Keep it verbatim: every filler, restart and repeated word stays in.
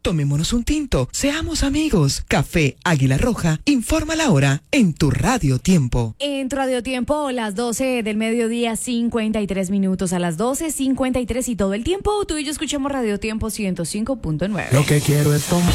Tomémonos un tinto, seamos amigos. Café Águila Roja, informa la hora en tu Radio Tiempo. En tu Radio Tiempo, las doce del mediodía, cincuenta y tres minutos. A las doce cincuenta y tres y todo el tiempo, tú y yo escuchamos Radio Tiempo ciento cinco punto nueve. Lo que quiero es tomar.